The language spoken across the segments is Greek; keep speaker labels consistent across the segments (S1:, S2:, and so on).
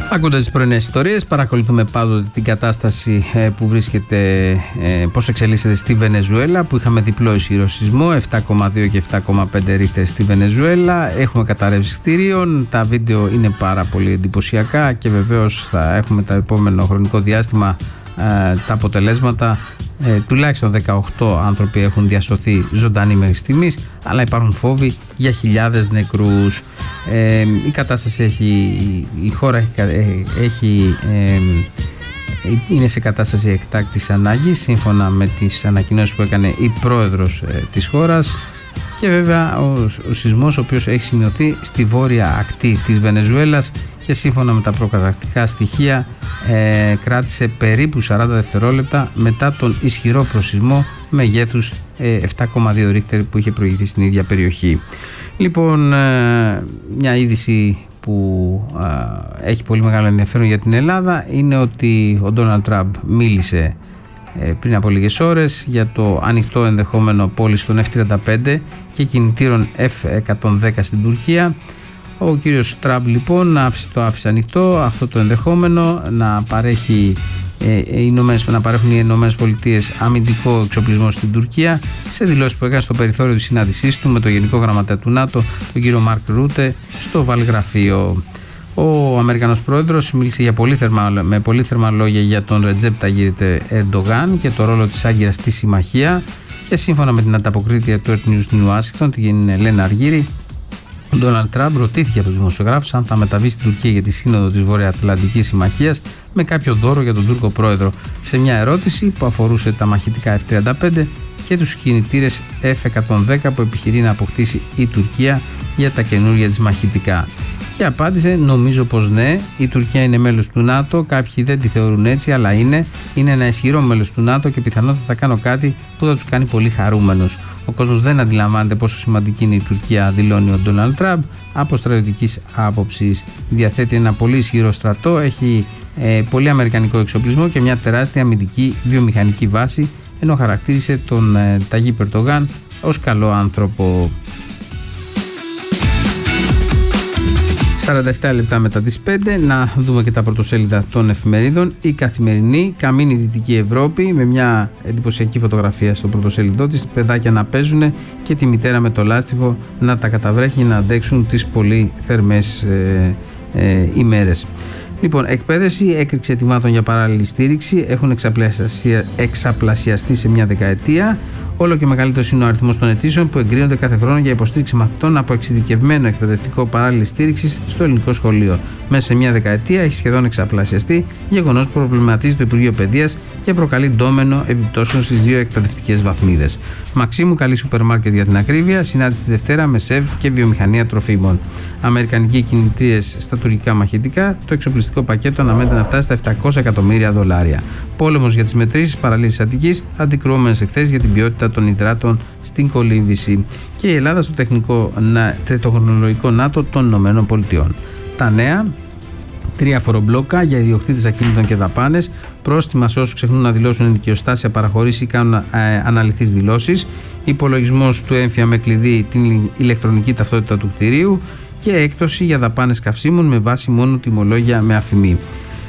S1: Ακούτε τις πρωινές ιστορίες, παρακολουθούμε πάντοτε την κατάσταση που βρίσκεται, πώς εξελίσσεται στη Βενεζουέλα, που είχαμε διπλό ισχυρό σεισμό, 7,2 και 7,5 ρίχτερ στη Βενεζουέλα. Έχουμε καταρρεύσεις κτηρίων, τα βίντεο είναι πάρα πολύ εντυπωσιακά και βεβαίως θα έχουμε το επόμενο χρονικό διάστημα τα αποτελέσματα. Τουλάχιστον 18 άνθρωποι έχουν διασωθεί ζωντανοί μέχρι στιγμής, αλλά υπάρχουν φόβοι για χιλιάδες νεκρούς. Η κατάσταση η χώρα είναι σε κατάσταση εκτάκτης ανάγκης, σύμφωνα με τις ανακοινώσεις που έκανε η πρόεδρος της χώρας. Και βέβαια ο σεισμός, ο οποίος έχει σημειωθεί στη βόρεια ακτή της Βενεζουέλας και σύμφωνα με τα προκαταρκτικά στοιχεία κράτησε περίπου 40 δευτερόλεπτα μετά τον ισχυρό προσεισμό μεγέθους 7,2 ρίχτερ που είχε προηγηθεί στην ίδια περιοχή. Λοιπόν, μια είδηση που έχει πολύ μεγάλο ενδιαφέρον για την Ελλάδα είναι ότι ο Ντόναλντ Τραμπ μίλησε πριν από λίγες ώρες για το ανοιχτό ενδεχόμενο πώληση των F-35 και κινητήρων F-110 στην Τουρκία. Ο κύριος Τραμπ λοιπόν άφησε ανοιχτό αυτό το ενδεχόμενο να παρέχουν οι Ηνωμένες Πολιτείες αμυντικό εξοπλισμό στην Τουρκία, σε δηλώσεις που έκανε στο περιθώριο της συνάντησής του με τον Γενικό Γραμματέα του ΝΑΤΟ, τον κύριο Μαρκ Ρούτε, στο Βαλγραφείο. Ο Αμερικανός πρόεδρος μίλησε με πολύ θερμά λόγια για τον Ρετζέπ Ταγιπ Ερντογάν και το ρόλο της Άγκυρας στη συμμαχία, και σύμφωνα με την ανταποκρίτρια του Earth News στην Ουάσιγκτον, την Ελένα Αργύρη, ο Ντόναλντ Τραμπ ρωτήθηκε από τους δημοσιογράφους αν θα μεταβεί στην Τουρκία για τη σύνοδο της Βορειοατλαντικής Συμμαχίας με κάποιο δώρο για τον Τούρκο πρόεδρο, σε μια ερώτηση που αφορούσε τα μαχητικά F-35 και τους κινητήρες F-110 που επιχειρεί να αποκτήσει η Τουρκία για τα καινούργια της μαχητικά. Και απάντησε: νομίζω πως ναι, η Τουρκία είναι μέλος του ΝΑΤΟ, κάποιοι δεν τη θεωρούν έτσι, αλλά είναι ένα ισχυρό μέλος του ΝΑΤΟ και πιθανότατα θα κάνω κάτι που θα τους κάνει πολύ χαρούμενους. Ο κόσμος δεν αντιλαμβάνεται πόσο σημαντική είναι η Τουρκία, δηλώνει ο Ντόναλντ Τραμπ. Από στρατιωτικής άποψης διαθέτει ένα πολύ ισχυρό στρατό, έχει πολύ αμερικανικό εξοπλισμό και μια τεράστια αμυντική βιομηχανική βάση, ενώ χαρακτήρισε τον Ταγιπ Ερντογάν ως καλό άνθρωπο. 47 λεπτά μετά τις 5, να δούμε και τα πρωτοσέλιδα των εφημερίδων. Η Καθημερινή, καμίνη Δυτική Ευρώπη, με μια εντυπωσιακή φωτογραφία στο πρωτοσέλιδό της, παιδάκια να παίζουν και τη μητέρα με το λάστιχο να τα καταβρέχει να αντέξουν τις πολύ θερμές ημέρες. Λοιπόν, εκπαίδευση, έκρηξη ετοιμάτων για παράλληλη στήριξη έχουν εξαπλασιαστεί σε μια δεκαετία. Όλο και μεγαλύτερος είναι ο αριθμός των αιτήσεων που εγκρίνονται κάθε χρόνο για υποστήριξη μαθητών από εξειδικευμένο εκπαιδευτικό παράλληλη στήριξη στο ελληνικό σχολείο. Μέσα σε μια δεκαετία έχει σχεδόν εξαπλασιαστεί, γεγονός που προβληματίζει το Υπουργείο Παιδείας και προκαλεί ντόμενο επιπτώσεων στις δύο εκπαιδευτικές βαθμίδες. Μαξίμου, καλή σούπερ μάρκετ για την ακρίβεια, συνάντηση τη Δευτέρα με ΣΕΒ και βιομηχανία τροφίμων. Αμερικανικοί κινητήρες στα τουρκικά μαχητικά, το εξοπλιστικό πακέτο αναμένεται να φτάσει στα $700 εκατομμύρια. Πόλεμος για τις μετρήσεις παραλίας Αττικής, αντικρουόμενες εκθέσεις για την ποιότητα των υδράτων στην κολύμβηση. Και η Ελλάδα στο τεχνολογικό ΝΑΤΟ των ΗΠΑ. Τα νέα: 3 φορομπλόκα για ιδιοκτήτες ακίνητων και δαπάνες, πρόστιμα σε όσους ξεχνούν να δηλώσουν ενοικιοστάσια, παραχωρήσει ή κάνουν αναλυθείς δηλώσεις, υπολογισμός του έμφυα με κλειδί την ηλεκτρονική ταυτότητα του κτηρίου και έκπτωση για δαπάνες καυσίμων με βάση μόνο τιμολόγια με αφημί.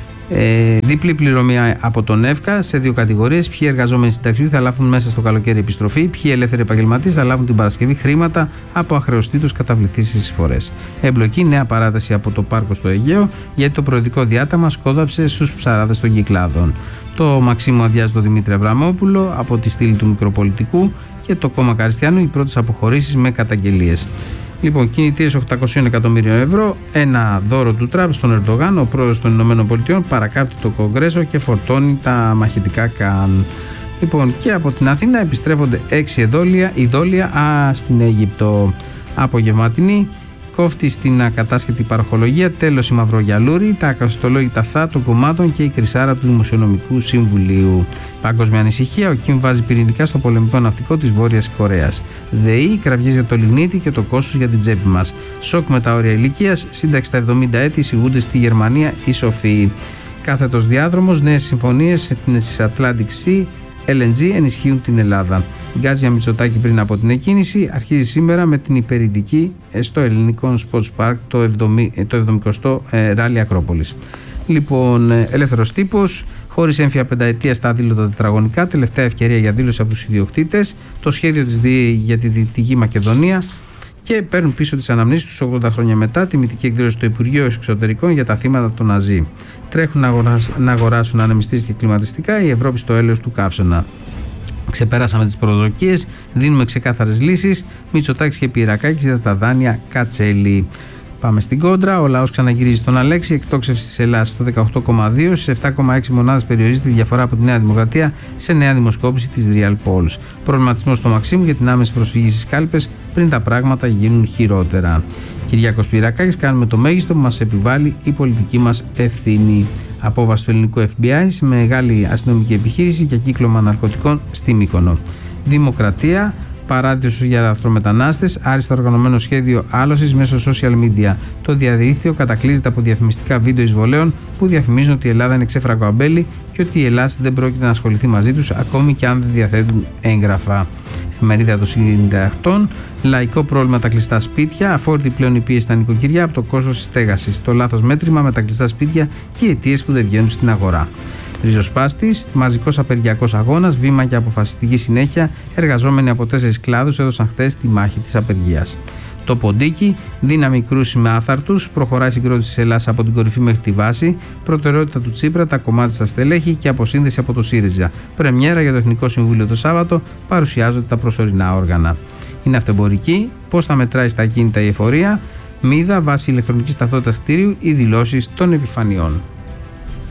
S1: Διπλή πληρωμή από τον ΕΦΚΑ σε 2 κατηγορίες. Ποιοι εργαζόμενοι συνταξιούχοι θα λάβουν μέσα στο καλοκαίρι επιστροφή, ποιοι ελεύθεροι επαγγελματίες θα λάβουν την Παρασκευή χρήματα από αχρεωστοί τους καταβληθείς εισφορές. Εμπλοκή, νέα παράταση από το πάρκο στο Αιγαίο, γιατί το προεδρικό διάταγμα σκόδαψε στους ψαράδες των Κυκλάδων. Το Μαξίμου αδειάζει τον Δημήτρη Αβραμόπουλο από τη στήλη του Μικροπολιτικού και το κόμμα Καριστιανού οι πρώτες αποχωρήσεις με καταγγελίες. Λοιπόν, κινητήρες 800 εκατομμύριων ευρώ, ένα δώρο του Τραμπ στον Ερντογάν. Ο πρόεδρος των ΗΠΑ παρακάπτει το Κογκρέσο και φορτώνει τα μαχητικά Καν. Λοιπόν, και από την Αθήνα επιστρέφονται 6 ειδόλια στην Αίγυπτο. Απογευματινή, κόφτη στην ακατάσχετη παροχολογία, τέλος η μαυρογιαλούρη, τα ακαστολόγητα των κομμάτων και η κρυσάρα του Δημοσιονομικού Συμβουλίου. Παγκόσμια ανησυχία, ο Κιμ βάζει πυρηνικά στο πολεμικό ναυτικό της Βόρειας Κορέας. ΔΕΗ, κραυγές για το λιγνίτη και το κόστος για την τσέπη μας. Σοκ με τα όρια ηλικίας, σύνταξη στα 70 έτη, εισηγούνται στη Γερμανία οι σοφοί. Κάθετος διάδρομος, νέες συμφωνίες της Atlantic Sea LNG ενισχύουν την Ελλάδα. Γκάζια Μητσοτάκη πριν από την εκκίνηση αρχίζει σήμερα με την υπερηντική στο ελληνικό Sports Park το 70ο Ράλι Ακρόπολης.
S2: Λοιπόν, ελεύθερος τύπος, χωρίς έμφυα πενταετία στα αδήλωτα τετραγωνικά, τελευταία ευκαιρία για δήλωση από τους ιδιοκτήτες, το σχέδιο της ΔΕΗ για τη Δυτική Μακεδονία και παίρνουν πίσω τις αναμνήσεις τους 80 χρόνια μετά, τιμητική εκδήλωση στο Υπουργείο Εξωτερικών για τα θύματα των Ναζί. Τρέχουν να αγοράσουν ανεμιστήρες και κλιματιστικά, η Ευρώπη στο έλεος του καύσωνα. Ξεπεράσαμε τις προσδοκίες, δίνουμε ξεκάθαρες λύσεις. Μητσοτάκης και Πυρακάκης για τα δάνεια Κατσέλη. Πάμε στην κόντρα. Ο λαός ξαναγυρίζει στον Αλέξη. Εκτόξευση της Ελλάδας στο 18,2. Σε 7,6 μονάδες περιορίζεται η διαφορά από τη Νέα Δημοκρατία σε νέα δημοσκόπηση της Real Polls. Προβληματισμός στο Μαξίμου για την άμεση προσφυγή στις κάλπες πριν τα πράγματα γίνουν χειρότερα. Κυριάκος Πυρακάκης, κάνουμε το μέγιστο που μας επιβάλλει η πολιτική μας ευθύνη. Απόβαση του ελληνικού FBI σε μεγάλη αστυνομική επιχείρηση για κύκλωμα ναρκωτικών στη Μύκονο. Δημοκρατία, παράδεισος για λαθρομετανάστες, άριστα οργανωμένο σχέδιο άλωσης μέσω social media. Το διαδίκτυο κατακλείζεται από διαφημιστικά βίντεο εισβολέων που διαφημίζουν ότι η Ελλάδα είναι ξέφραγο αμπέλι και ότι η Ελλάδα δεν πρόκειται να ασχοληθεί μαζί τους ακόμη και αν δεν διαθέτουν έγγραφα. Εφημερίδα των συντακτών. Λαϊκό πρόβλημα τα κλειστά σπίτια. Αφόρητη πλέον η πίεση στα νοικοκυριά από το κόστος της στέγασης. Το λάθος μέτρημα με τα κλειστά σπίτια και οι αιτίες που δεν βγαίνουν στην αγορά. Ριζοσπάστης, μαζικός απεργιακός αγώνας, βήμα για αποφασιστική συνέχεια. Εργαζόμενοι από 4 κλάδους έδωσαν χθες τη μάχη της απεργίας. Το ποντίκι, δύναμη κρούση με άθαρτους, προχωράει η συγκρότηση της Ελλάδας από την κορυφή μέχρι τη βάση. Προτεραιότητα του Τσίπρα, τα κομμάτια στα στελέχη και αποσύνδεση από το ΣΥΡΙΖΑ. Πρεμιέρα για το Εθνικό Συμβούλιο το Σάββατο, παρουσιάζονται τα προσωρινά όργανα. Είναι αυτεμπορική, πώς θα μετράει στα ακίνητα η εφορία. Μίδα, βάση ηλεκτρονικής ταυτότητας κτίριου, οι δηλώσεις των επιφανειών.